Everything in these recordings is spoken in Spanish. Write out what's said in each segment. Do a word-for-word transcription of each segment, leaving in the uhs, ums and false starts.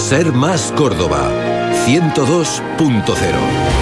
Ser Más Córdoba, ciento dos punto cero.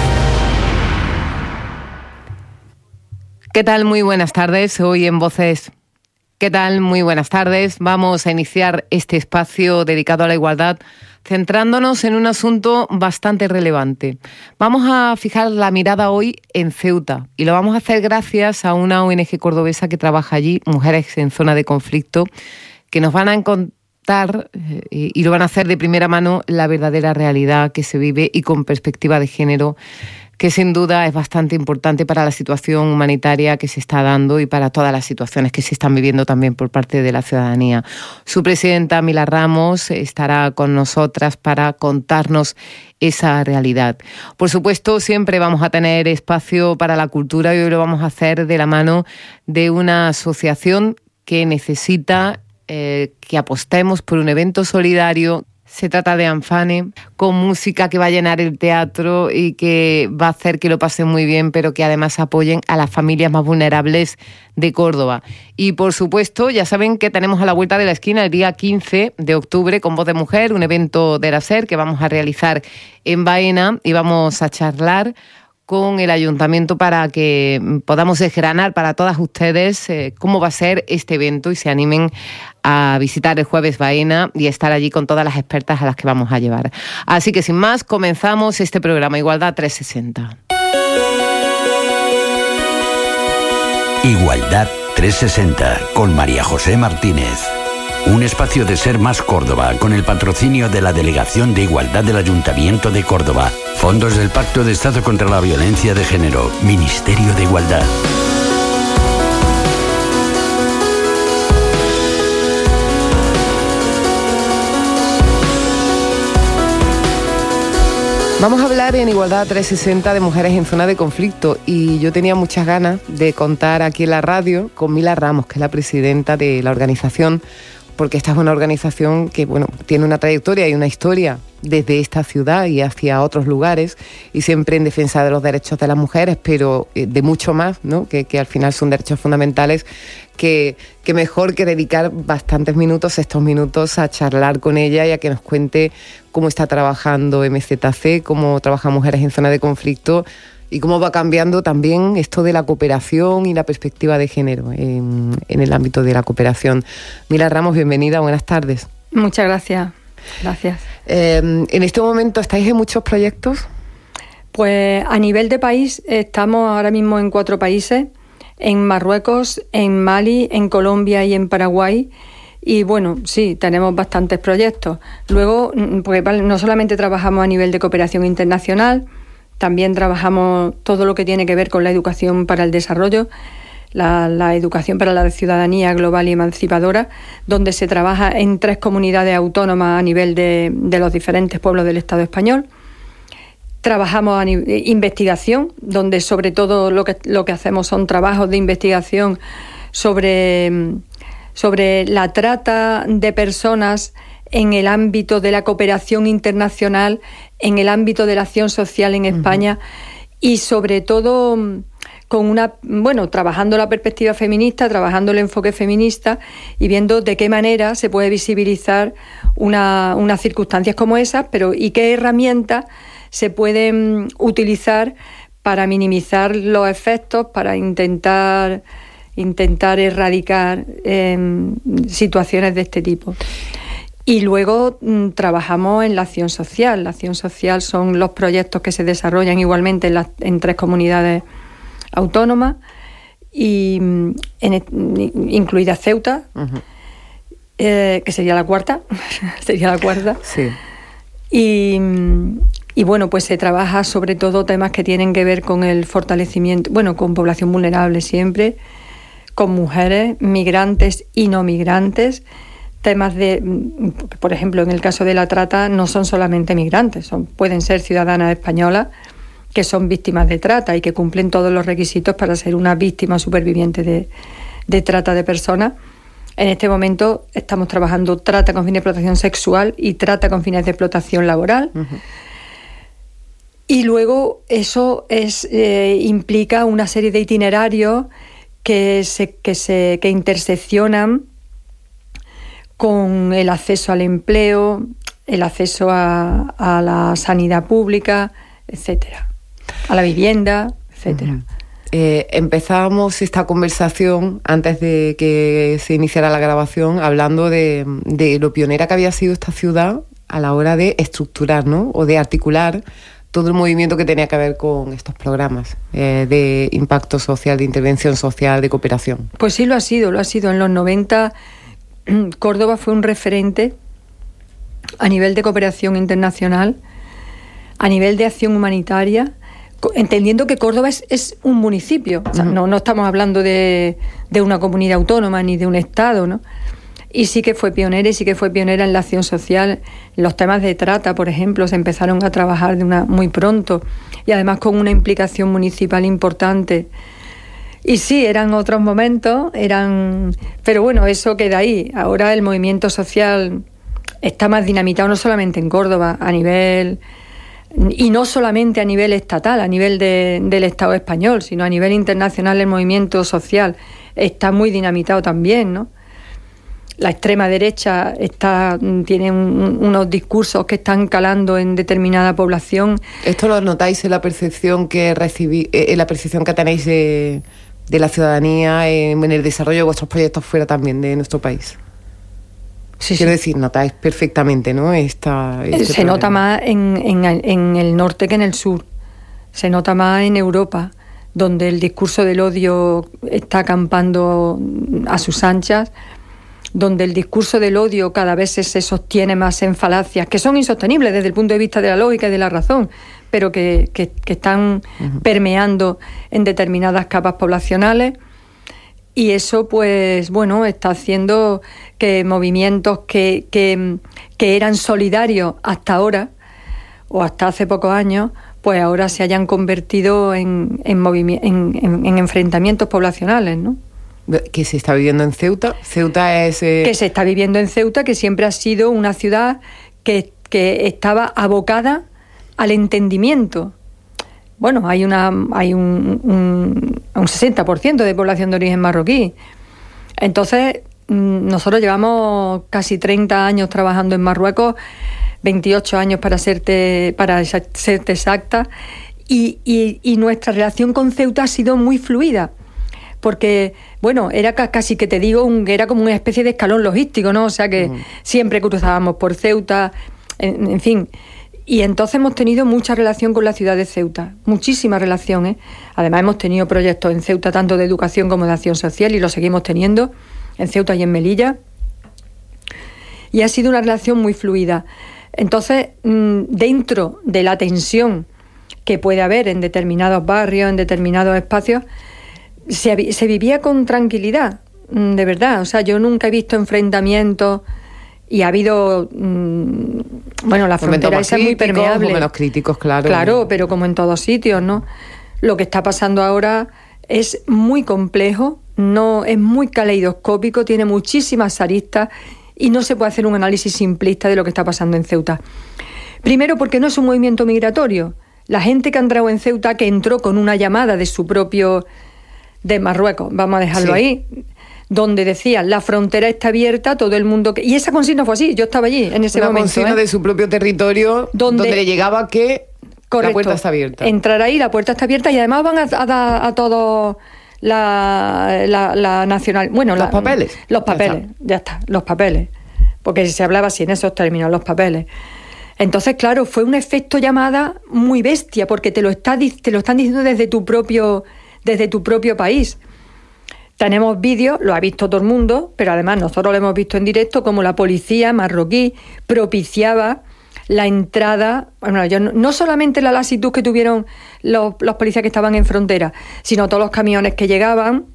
¿Qué tal? Muy buenas tardes. Hoy en Voces. ¿Qué tal? Muy buenas tardes. Vamos a iniciar este espacio dedicado a la igualdad, centrándonos en un asunto bastante relevante. Vamos a fijar la mirada hoy en Ceuta y lo vamos a hacer gracias a una O N Ge cordobesa que trabaja allí, Mujeres en Zona de Conflicto, que nos van a contar eh, y lo van a hacer de primera mano la verdadera realidad que se vive y con perspectiva de género, que sin duda es bastante importante para la situación humanitaria que se está dando y para todas las situaciones que se están viviendo también por parte de la ciudadanía. Su presidenta, Mila Ramos, estará con nosotras para contarnos esa realidad. Por supuesto, siempre vamos a tener espacio para la cultura y hoy lo vamos a hacer de la mano de una asociación que necesita eh, que apostemos por un evento solidario. Se trata de Anfane, con música que va a llenar el teatro y que va a hacer que lo pasen muy bien, pero que además apoyen a las familias más vulnerables de Córdoba. Y por supuesto, ya saben que tenemos a la vuelta de la esquina el día quince de octubre con Voz de Mujer, un evento de la SER que vamos a realizar en Baena y vamos a charlar con el ayuntamiento para que podamos desgranar para todas ustedes eh, cómo va a ser este evento y se animen a visitar el jueves Baena y estar allí con todas las expertas a las que vamos a llevar. Así que sin más, comenzamos este programa Igualdad trescientos sesenta. Igualdad trescientos sesenta con María José Martínez. Un espacio de Ser Más Córdoba con el patrocinio de la Delegación de Igualdad del Ayuntamiento de Córdoba, fondos del Pacto de Estado contra la Violencia de Género, Ministerio de Igualdad. Vamos a hablar en Igualdad trescientos sesenta de mujeres en zona de conflicto y yo tenía muchas ganas de contar aquí en la radio con Mila Ramos, que es la presidenta de la organización, porque esta es una organización que, bueno, tiene una trayectoria y una historia desde esta ciudad y hacia otros lugares y siempre en defensa de los derechos de las mujeres, pero de mucho más, ¿no? Que, que al final son derechos fundamentales, que, que mejor que dedicar bastantes minutos, estos minutos, a charlar con ella y a que nos cuente cómo está trabajando M Z C, cómo trabajan mujeres en zona de conflicto y cómo va cambiando también esto de la cooperación y la perspectiva de género en, en el ámbito de la cooperación. Mila Ramos, bienvenida, buenas tardes. Muchas gracias, gracias. Eh, en este momento, ¿estáis en muchos proyectos? Pues a nivel de país estamos ahora mismo en cuatro países, en Marruecos, en Mali, en Colombia y en Paraguay. Y bueno, sí, tenemos bastantes proyectos. Luego, porque no solamente trabajamos a nivel de cooperación internacional, también trabajamos todo lo que tiene que ver con la educación para el desarrollo, la, la educación para la ciudadanía global y emancipadora, donde se trabaja en tres comunidades autónomas a nivel de, de los diferentes pueblos del Estado español. Trabajamos a nivel de investigación, donde sobre todo lo que, lo que hacemos son trabajos de investigación sobre, sobre la trata de personas en el ámbito de la cooperación internacional, en el ámbito de la acción social en España, uh-huh. Y sobre todo con una, bueno, trabajando la perspectiva feminista, trabajando el enfoque feminista y viendo de qué manera se puede visibilizar una, unas circunstancias como esas, pero y qué herramientas se pueden utilizar para minimizar los efectos, para intentar intentar erradicar eh, situaciones de este tipo. Y luego mm, trabajamos en la acción social. La acción social son los proyectos que se desarrollan igualmente en, las, en tres comunidades autónomas, y, en, incluida Ceuta, uh-huh. eh, que sería la cuarta. sería la cuarta. Sí. Y, y bueno, pues se trabaja sobre todo temas que tienen que ver con el fortalecimiento, bueno, con población vulnerable siempre, con mujeres, migrantes y no migrantes. Temas de, por ejemplo, en el caso de la trata, no son solamente migrantes, son, pueden ser ciudadanas españolas que son víctimas de trata y que cumplen todos los requisitos para ser una víctima superviviente de, de trata de personas. En este momento estamos trabajando trata con fines de explotación sexual y trata con fines de explotación laboral. Uh-huh. Y luego eso es, eh, implica una serie de itinerarios que se, que se que interseccionan con el acceso al empleo, el acceso a, a la sanidad pública, etcétera, a la vivienda, etcétera. Uh-huh. Eh, empezábamos esta conversación antes de que se iniciara la grabación hablando de, de lo pionera que había sido esta ciudad a la hora de estructurar, ¿no?, o de articular todo el movimiento que tenía que ver con estos programas eh, de impacto social, de intervención social, de cooperación. Pues sí, lo ha sido, lo ha sido. En los noventa Córdoba fue un referente a nivel de cooperación internacional, a nivel de acción humanitaria, entendiendo que Córdoba es, es un municipio. O sea, uh-huh. no, no estamos hablando de, de una comunidad autónoma ni de un estado, ¿no? Y sí que fue pionera y sí que fue pionera en la acción social. Los temas de trata, por ejemplo, se empezaron a trabajar de una muy pronto y además con una implicación municipal importante. Y sí, eran otros momentos, eran, pero bueno, eso queda ahí. Ahora el movimiento social está más dinamitado, no solamente en Córdoba, a nivel, y no solamente a nivel estatal, a nivel de, del Estado español, sino a nivel internacional. El movimiento social está muy dinamitado también, ¿no? La extrema derecha está, tiene un, unos discursos que están calando en determinada población. ¿Esto lo notáis en la percepción que recibí, en la percepción que tenéis de, de la ciudadanía, en, en el desarrollo de vuestros proyectos fuera también de nuestro país? Sí, Quiero sí. decir, notáis perfectamente, ¿no? Esta, este Se problema. nota más en, en, en el norte que en el sur. Se nota más en Europa, donde el discurso del odio está acampando a sus anchas, donde el discurso del odio cada vez se, se sostiene más en falacias, que son insostenibles desde el punto de vista de la lógica y de la razón, pero que, que, que están uh-huh. permeando en determinadas capas poblacionales. Y eso, pues, bueno, está haciendo que movimientos que, que, que eran solidarios hasta ahora, o hasta hace pocos años, pues ahora se hayan convertido en, en, movimi- en, en, en enfrentamientos poblacionales, ¿no? Que se está viviendo en Ceuta. Ceuta es... Eh... Que se está viviendo en Ceuta, que siempre ha sido una ciudad que, que estaba abocada al entendimiento. Bueno, hay una hay un, un, un sesenta por ciento de población de origen marroquí. Entonces, nosotros llevamos casi treinta años trabajando en Marruecos, veintiocho años para serte, para serte exacta, y, y, y nuestra relación con Ceuta ha sido muy fluida. Porque, bueno, era casi que te digo, un, era como una especie de escalón logístico, ¿no? O sea que uh-huh. siempre cruzábamos por Ceuta, en, en fin. Y entonces hemos tenido mucha relación con la ciudad de Ceuta, muchísima relación, ¿eh? Además hemos tenido proyectos en Ceuta tanto de educación como de acción social y lo seguimos teniendo en Ceuta y en Melilla. Y ha sido una relación muy fluida. Entonces, dentro de la tensión que puede haber en determinados barrios, en determinados espacios, Se, se vivía con tranquilidad, de verdad. O sea, yo nunca he visto enfrentamientos y ha habido, mmm, bueno, la frontera esa es muy permeable. Menos críticos, claro. Claro, pero como en todos sitios, ¿no? Lo que está pasando ahora es muy complejo, no es muy caleidoscópico, tiene muchísimas aristas y no se puede hacer un análisis simplista de lo que está pasando en Ceuta. Primero, porque no es un movimiento migratorio. La gente que ha entrado en Ceuta, que entró con una llamada de su propio... de Marruecos, vamos a dejarlo sí. ahí, donde decían, la frontera está abierta, todo el mundo... Que... Y esa consigna fue así, yo estaba allí en ese Una momento. Una consigna ¿eh? de su propio territorio, donde, donde le llegaba que correcto, la puerta está abierta. Entrar ahí, la puerta está abierta y además van a, a dar a todos la, la, la nacional... Bueno, los la, papeles. Los papeles, ya está. ya está, los papeles. Porque se hablaba así en esos términos, los papeles. Entonces, claro, fue un efecto llamada muy bestia, porque te lo, está, te lo están diciendo desde tu propio... desde tu propio país. Tenemos vídeos, lo ha visto todo el mundo, pero además nosotros lo hemos visto en directo, como la policía marroquí propiciaba la entrada, bueno, yo no, no solamente la lasitud que tuvieron los, los policías que estaban en frontera, sino todos los camiones que llegaban,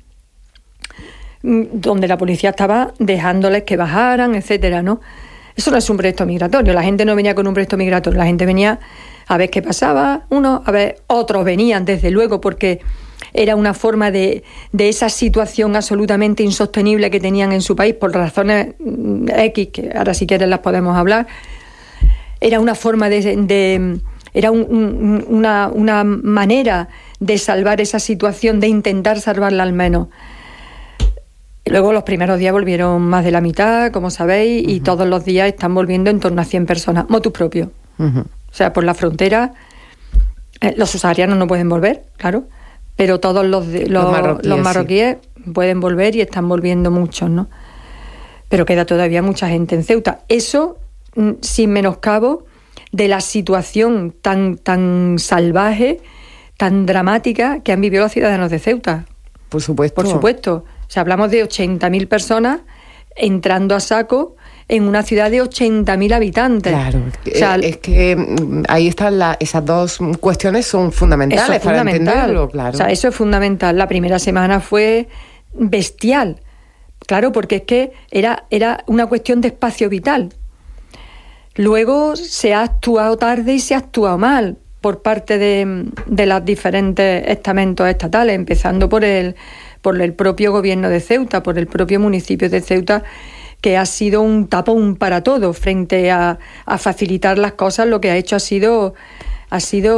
donde la policía estaba dejándoles que bajaran, etcétera, ¿no? Eso no es un proyecto migratorio, la gente no venía con un proyecto migratorio, la gente venía a ver qué pasaba, uno, a ver, otros venían, desde luego, porque era una forma de, de esa situación absolutamente insostenible que tenían en su país por razones X, que ahora si quieres las podemos hablar. Era una forma de... de era un, un, una, una manera de salvar esa situación, de intentar salvarla al menos. Luego los primeros días volvieron más de la mitad, como sabéis, uh-huh. y todos los días están volviendo en torno a cien personas, motus propio. Uh-huh. O sea, por la frontera, eh, los subsaharianos no pueden volver, claro, pero todos los, los, los marroquíes, los marroquíes sí. pueden volver y están volviendo muchos, ¿no? Pero queda todavía mucha gente en Ceuta. Eso sin menoscabo de la situación tan, tan salvaje, tan dramática que han vivido los ciudadanos de Ceuta. Por supuesto. Por supuesto. O sea, hablamos de ochenta mil personas entrando a saco en una ciudad de ochenta mil habitantes. Claro, o sea, es que ahí están la, esas dos cuestiones son fundamentales eso es para fundamental. entenderlo, claro. O sea, eso es fundamental. La primera semana fue bestial, claro, porque es que era, era una cuestión de espacio vital. Luego se ha actuado tarde y se ha actuado mal por parte de, de los diferentes estamentos estatales, empezando por el, por el propio gobierno de Ceuta, por el propio municipio de Ceuta, que ha sido un tapón para todo frente a, a facilitar las cosas. Lo que ha hecho ha sido, ha sido